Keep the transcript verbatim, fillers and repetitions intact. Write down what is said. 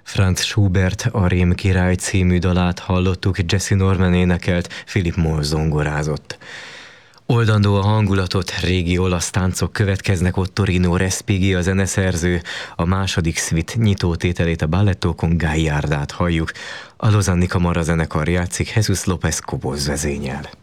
Franz Schubert A Rém király című dalát hallottuk, Jessye Norman énekelt, Philip Moore zongorázott. Oldandó a hangulatot, régi olasz táncok következnek, Ottorino Respighi a zeneszerző, a második szvit nyitótételét, a Balletto con Gagliardát halljuk. A Lausanne-i Kamara zenekar játszik, Jesus López Cobos vezényel.